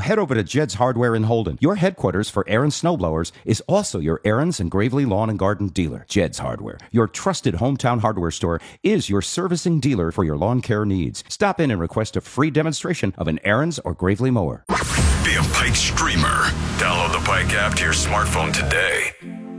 head over to Jed's Hardware in Holden. Your headquarters for Aaron's snowblowers is also your Aaron's and Gravely Lawn and Garden dealer. Jed's Hardware, your trusted hometown hardware store, is your servicing dealer for your lawn care needs. Stop in and request a free demonstration of an Aaron's or Gravely mower. Be a Pike streamer. Download the Pike app to your smartphone today.